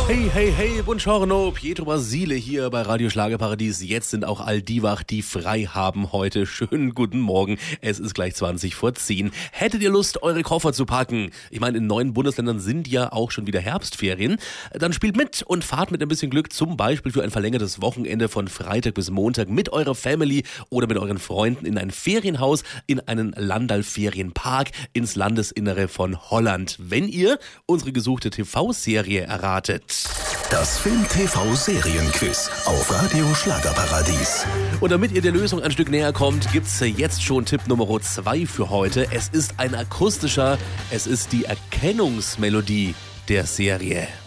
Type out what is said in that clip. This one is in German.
Hey, hey, hey, buongiorno, Pietro Basile hier bei Radio Schlagerparadies. Jetzt sind auch all die wach, die frei haben heute. Schönen guten Morgen, es ist gleich 20:10. Hättet ihr Lust, eure Koffer zu packen? Ich meine, in 9 Bundesländern sind ja auch schon wieder Herbstferien. Dann spielt mit und fahrt mit ein bisschen Glück zum Beispiel für ein verlängertes Wochenende von Freitag bis Montag mit eurer Family oder mit euren Freunden in ein Ferienhaus, in einen Landal-Ferienpark, ins Landesinnere von Holland. Wenn ihr unsere gesuchte TV-Serie erratet. Das Film-TV-Serienquiz auf Radio Schlagerparadies. Und damit ihr der Lösung ein Stück näher kommt, gibt's jetzt schon Tipp Nummer 2 für heute. Es ist ein akustischer, es ist die Erkennungsmelodie der Serie.